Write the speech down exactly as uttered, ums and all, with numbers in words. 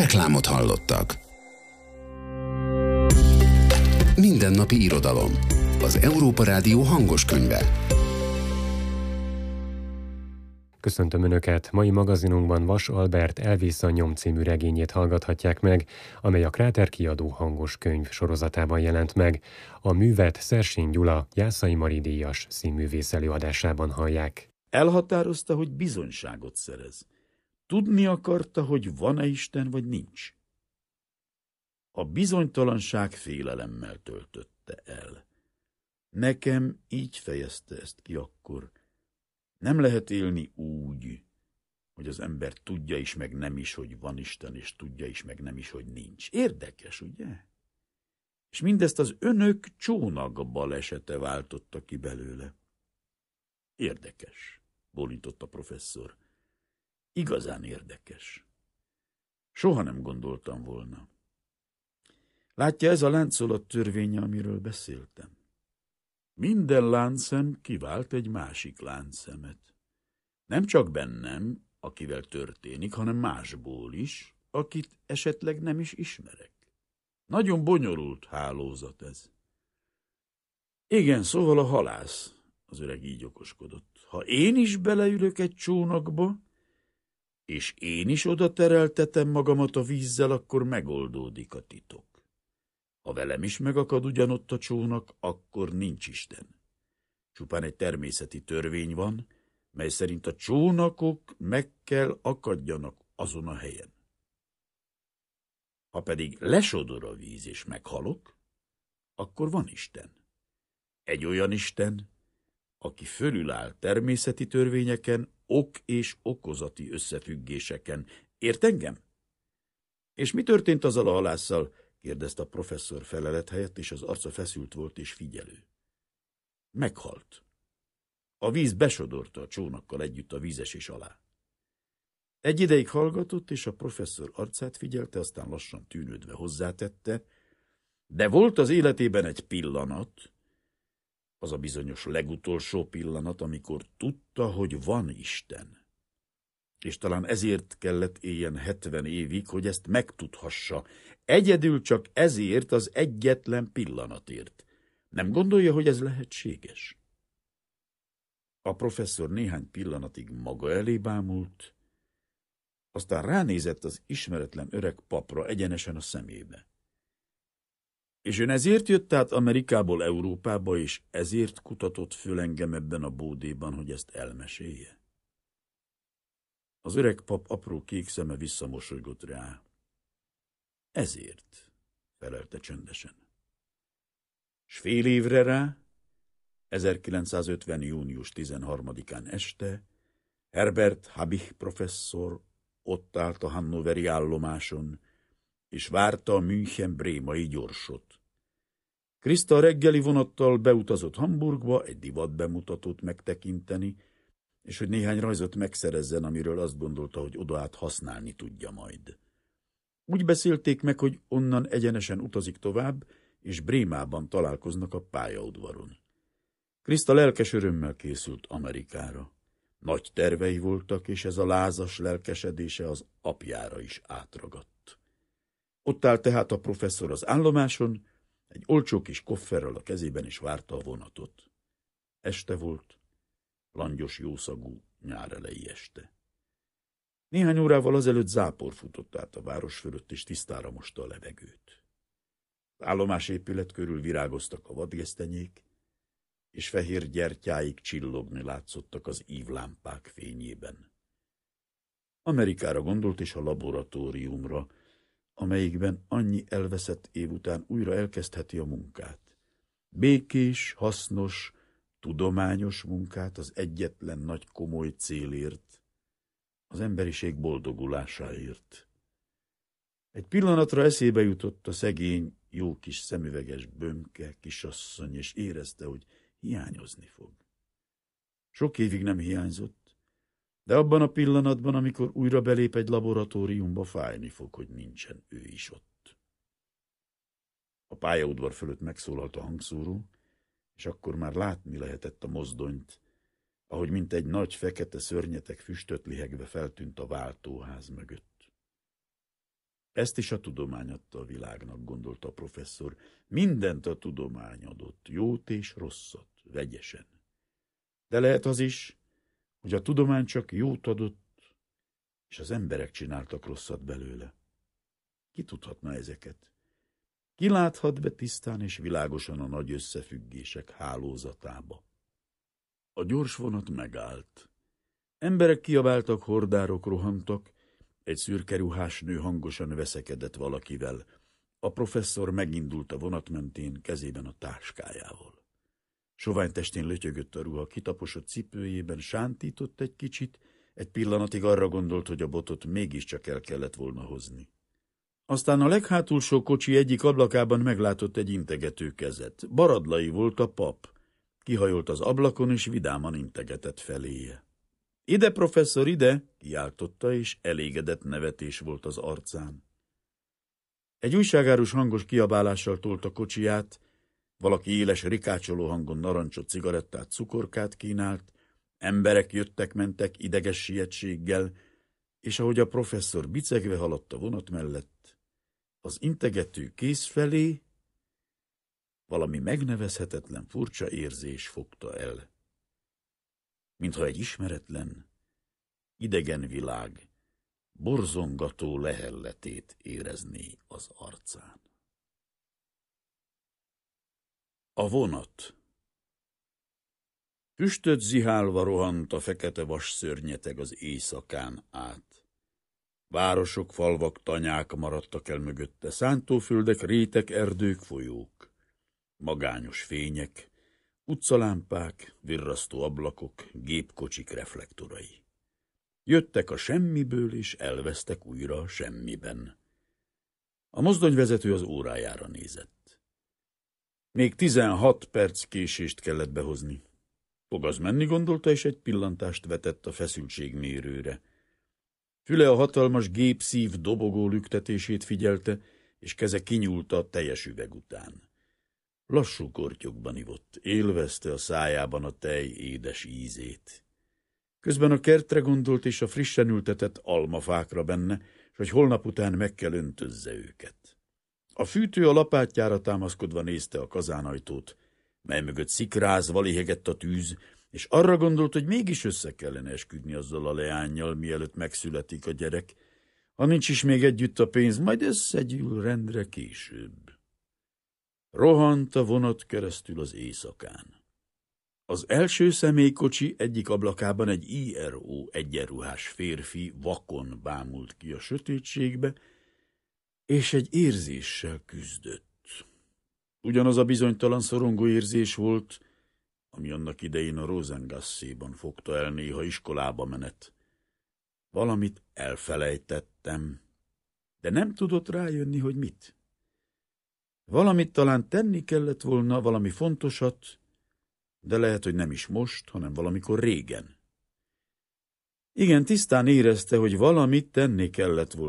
Reklámot hallottak. Mindennapi irodalom. Az Európa Rádió hangos könyve. Köszöntöm Önöket! Mai magazinunkban Vas Albert Elvész a nyom című regényét hallgathatják meg, amely a Kráter kiadó hangos könyv sorozatában jelent meg. A művet Szersény Gyula Jászai Mari díjas színművész előadásában hallják. Elhatározta, hogy bizonyságot szerez. Tudni akarta, hogy van-e Isten, vagy nincs. A bizonytalanság félelemmel töltötte el. Nekem így fejezte ezt ki akkor. Nem lehet élni úgy, hogy az ember tudja is, meg nem is, hogy van Isten, és tudja is, meg nem is, hogy nincs. Érdekes, ugye? És mindezt az önök csónak balesete váltotta ki belőle. Érdekes, bólintott a professzor. Igazán érdekes. Soha nem gondoltam volna. Látja, ez a láncolat törvénye, amiről beszéltem. Minden láncszem kivált egy másik láncszemet. Nem csak bennem, akivel történik, hanem másból is, akit esetleg nem is ismerek. Nagyon bonyolult hálózat ez. Igen, szóval a halász, az öreg így okoskodott. Ha én is beleülök egy csónakba, és én is oda tereltetem magamat a vízzel, akkor megoldódik a titok. Ha velem is megakad ugyanott a csónak, akkor nincs Isten. Csupán egy természeti törvény van, mely szerint a csónakok meg kell akadjanak azon a helyen. Ha pedig lesodor a víz és meghalok, akkor van Isten. Egy olyan Isten, aki fölüláll természeti törvényeken, ok és okozati összefüggéseken. Ért engem? És mi történt azzal a halásszal? Kérdezte a professzor felelet helyett, és az arca feszült volt és figyelő. Meghalt. A víz besodorta a csónakkal együtt a vízesés alá. Egy ideig hallgatott, és a professzor arcát figyelte, aztán lassan tűnődve hozzátette, de volt az életében egy pillanat, az a bizonyos legutolsó pillanat, amikor tudta, hogy van Isten. És talán ezért kellett éljen hetven évig, hogy ezt megtudhassa. Egyedül csak ezért az egyetlen pillanatért. Nem gondolja, hogy ez lehetséges? A professzor néhány pillanatig maga elé bámult, aztán ránézett az ismeretlen öreg papra egyenesen a szemébe. És ön ezért jött át Amerikából Európába, és ezért kutatott föl engem ebben a bódéban, hogy ezt elmesélje? Az öreg pap apró kék szeme visszamosolygott rá. Ezért, felelte csöndesen. S fél évre rá, ezerkilencszázötven. június tizenharmadikán este, Herbert Habich professzor ott állt a hannoveri állomáson, és várta a München-brémai gyorsot. Krista reggeli vonattal beutazott Hamburgba egy divatbemutatót megtekinteni, és hogy néhány rajzot megszerezzen, amiről azt gondolta, hogy odaát használni tudja majd. Úgy beszélték meg, hogy onnan egyenesen utazik tovább, és Brémában találkoznak a pályaudvaron. Krista lelkes örömmel készült Amerikára. Nagy tervei voltak, és ez a lázas lelkesedése az apjára is átragadt. Ott áll tehát a professzor az állomáson, egy olcsó kis kofferrel a kezében, is várta a vonatot. Este volt, langyos jószagú nyárelei este. Néhány órával azelőtt zápor futott át a város fölött, és tisztára mosta a levegőt. Az állomás épület körül virágoztak a vadgesztenyék, és fehér gyertyáik csillogni látszottak az ívlámpák fényében. Amerikára gondolt, és a laboratóriumra, amelyikben annyi elveszett év után újra elkezdheti a munkát. Békés, hasznos, tudományos munkát az egyetlen nagy komoly célért, az emberiség boldogulásáért. Egy pillanatra eszébe jutott a szegény, jó kis szemüveges bömke kisasszony, és érezte, hogy hiányozni fog. Sok évig nem hiányzott, de abban a pillanatban, amikor újra belép egy laboratóriumba, fájni fog, hogy nincsen ő is ott. A pályaudvar fölött megszólalt a hangszóró, és akkor már látni lehetett a mozdonyt, ahogy mint egy nagy fekete szörnyetek füstöt lihegve feltűnt a váltóház mögött. Ezt is a tudomány adta a világnak, gondolta a professzor. Mindent a tudomány adott, jót és rosszat, vegyesen. De lehet az is, hogy a tudomány csak jót adott, és az emberek csináltak rosszat belőle. Ki tudhatna ezeket? Ki láthat be tisztán és világosan a nagy összefüggések hálózatába? A gyors vonat megállt. Emberek kiabáltak, hordárok rohantak, egy szürke ruhás nő hangosan veszekedett valakivel. A professzor megindult a vonat mentén, kezében a táskájával. Sovány testén lötyögött a ruha, kitaposott cipőjében, sántított egy kicsit, egy pillanatig arra gondolt, hogy a botot mégiscsak el kellett volna hozni. Aztán a leghátulsó kocsi egyik ablakában meglátott egy integető kezet. Baradlai volt a pap. Kihajolt az ablakon, és vidáman integetett feléje. Ide, professzor, ide! Kiáltotta, és elégedett nevetés volt az arcán. Egy újságárus hangos kiabálással tolt a kocsiját, valaki éles rikácsoló hangon narancsot, cigarettát, cukorkát kínált, emberek jöttek-mentek ideges sietséggel, és ahogy a professzor bicegve haladt a vonat mellett, az integető kéz felé valami megnevezhetetlen furcsa érzés fogta el. Mintha egy ismeretlen, idegen világ borzongató lehelletét érezné az arcán. A vonat. Füstöt zihálva rohant a fekete vas szörnyeteg az éjszakán át. Városok, falvak, tanyák maradtak el mögötte, szántóföldek, rétek, erdők, folyók. Magányos fények, utcalámpák, virrasztó ablakok, gépkocsik reflektorai. Jöttek a semmiből, és elvesztek újra a semmiben. A mozdonyvezető az órájára nézett. Még tizenhat perc késést kellett behozni. Fog az menni, gondolta, és egy pillantást vetett a feszültségmérőre. Füle a hatalmas gépszív dobogó lüktetését figyelte, és keze kinyúlta a teljes üveg után. Lassú kortyokban ivott, élvezte a szájában a tej édes ízét. Közben a kertre gondolt, és a frissen ültetett almafákra benne, s hogy holnap után meg kell öntözze őket. A fűtő a lapátjára támaszkodva nézte a kazánajtót, mely mögött szikrázva lihegett a tűz, és arra gondolt, hogy mégis össze kellene esküdni azzal a leánnyal, mielőtt megszületik a gyerek. Ha nincs is még együtt a pénz, majd összegyűl rendre később. Rohant a vonat keresztül az éjszakán. Az első személykocsi egyik ablakában egy I R O egyenruhás férfi vakon bámult ki a sötétségbe, és egy érzéssel küzdött. Ugyanaz a bizonytalan szorongó érzés volt, ami annak idején a Rosengasséban fogta el néha iskolába menet. Valamit elfelejtettem, de nem tudott rájönni, hogy mit. Valamit talán tenni kellett volna, valami fontosat, de lehet, hogy nem is most, hanem valamikor régen. Igen, tisztán érezte, hogy valamit tenni kellett volna.